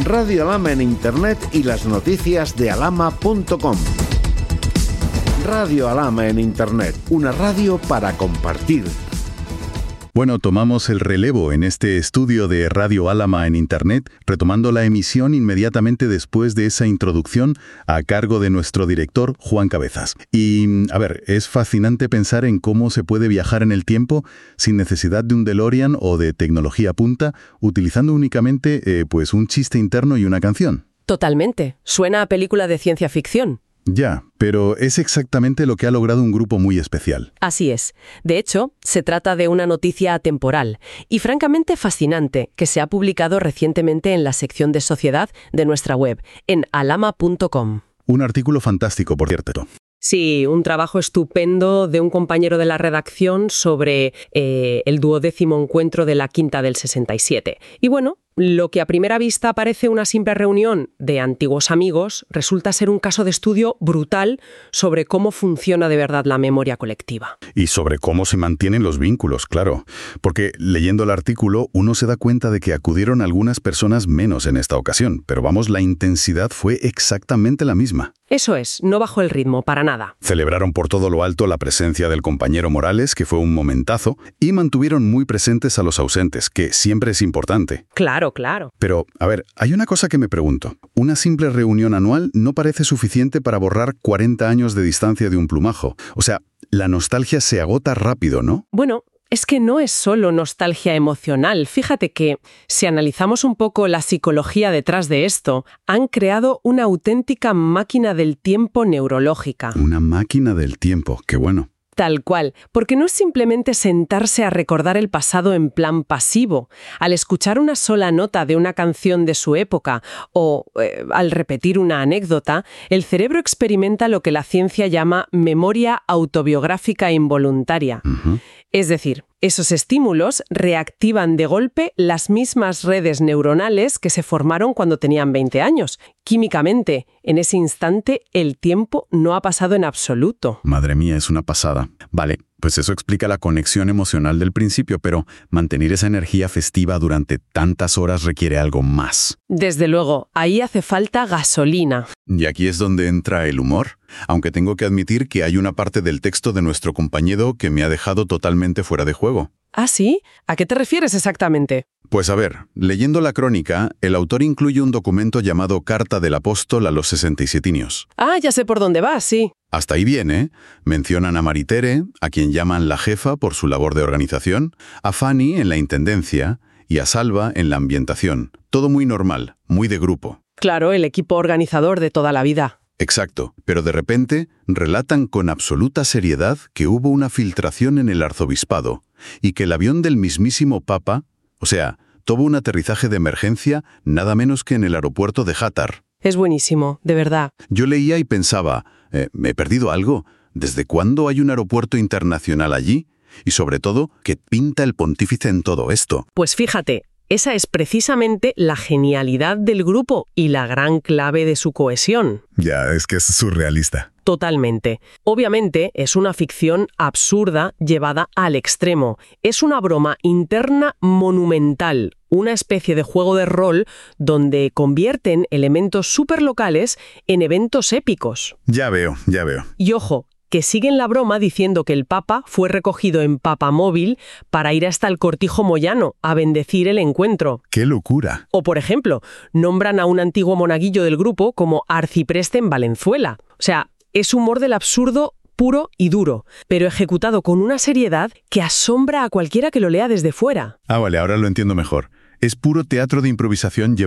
Radio Alhama en Internet y las noticias de alhama.com. Radio Alhama en Internet, una radio para compartir. Bueno, tomamos el relevo en este estudio de Radio Alhama en Internet, retomando la emisión inmediatamente después de esa introducción a cargo de nuestro director, Juan Cabezas. Y, a ver, es fascinante pensar en cómo se puede viajar en el tiempo sin necesidad de un DeLorean o de tecnología punta, utilizando únicamente, pues, un chiste interno y una canción. Totalmente. Suena a película de ciencia ficción. Ya, pero es exactamente lo que ha logrado un grupo muy especial. Así es. De hecho, se trata de una noticia atemporal y francamente fascinante que se ha publicado recientemente en la sección de Sociedad de nuestra web, en alhama.com. Un artículo fantástico, por cierto. Sí, un trabajo estupendo de un compañero de la redacción sobre el 12º encuentro de la Quinta del 67. Y bueno, lo que a primera vista parece una simple reunión de antiguos amigos resulta ser un caso de estudio brutal sobre cómo funciona de verdad la memoria colectiva. Y sobre cómo se mantienen los vínculos, claro. Porque leyendo el artículo uno se da cuenta de que acudieron algunas personas menos en esta ocasión, pero vamos, la intensidad fue exactamente la misma. Eso es, no bajó el ritmo, para nada. Celebraron por todo lo alto la presencia del compañero Morales, que fue un momentazo, y mantuvieron muy presentes a los ausentes, que siempre es importante. Claro, claro. Pero, a ver, hay una cosa que me pregunto. Una simple reunión anual no parece suficiente para borrar 40 años de distancia de un plumajo. O sea, la nostalgia se agota rápido, ¿no? Bueno, es que no es solo nostalgia emocional. Fíjate que, si analizamos un poco la psicología detrás de esto, han creado una auténtica máquina del tiempo neurológica. Una máquina del tiempo, qué bueno. Tal cual, porque no es simplemente sentarse a recordar el pasado en plan pasivo. Al escuchar una sola nota de una canción de su época o al repetir una anécdota, el cerebro experimenta lo que la ciencia llama memoria autobiográfica involuntaria. Es decir, esos estímulos reactivan de golpe las mismas redes neuronales que se formaron cuando tenían 20 años. Químicamente, en ese instante, el tiempo no ha pasado en absoluto. Madre mía, es una pasada. Vale, pues eso explica la conexión emocional del principio, pero mantener esa energía festiva durante tantas horas requiere algo más. Desde luego, ahí hace falta gasolina. Y aquí es donde entra el humor. Aunque tengo que admitir que hay una parte del texto de nuestro compañero que me ha dejado totalmente fuera de juego. ¿Ah, sí? ¿A qué te refieres exactamente? Pues a ver, leyendo la crónica, el autor incluye un documento llamado Carta del Apóstol a los 67nios. Ah, ya sé por dónde vas, sí. Hasta ahí viene. Mencionan a Maritere, a quien llaman la jefa por su labor de organización, a Fanny en la intendencia y a Salva en la ambientación. Todo muy normal, muy de grupo. Claro, el equipo organizador de toda la vida. Exacto, pero de repente relatan con absoluta seriedad que hubo una filtración en el arzobispado y que el avión del mismísimo Papa, o sea, tuvo un aterrizaje de emergencia nada menos que en el aeropuerto de Játar. Es buenísimo, de verdad. Yo leía y pensaba, ¿me he perdido algo? ¿Desde cuándo hay un aeropuerto internacional allí? Y sobre todo, ¿qué pinta el pontífice en todo esto? Pues fíjate, esa es precisamente la genialidad del grupo y la gran clave de su cohesión. Ya, es que es surrealista. Totalmente. Obviamente es una ficción absurda llevada al extremo. Es una broma interna monumental, una especie de juego de rol donde convierten elementos superlocales en eventos épicos. Ya veo. Y ojo, que siguen la broma diciendo que el Papa fue recogido en papamóvil para ir hasta el Cortijo Moyano a bendecir el encuentro. ¡Qué locura! O, por ejemplo, nombran a un antiguo monaguillo del grupo como arcipreste en Valenzuela. O sea, es humor del absurdo puro y duro, pero ejecutado con una seriedad que asombra a cualquiera que lo lea desde fuera. Ah, vale, ahora lo entiendo mejor. Es puro teatro de improvisación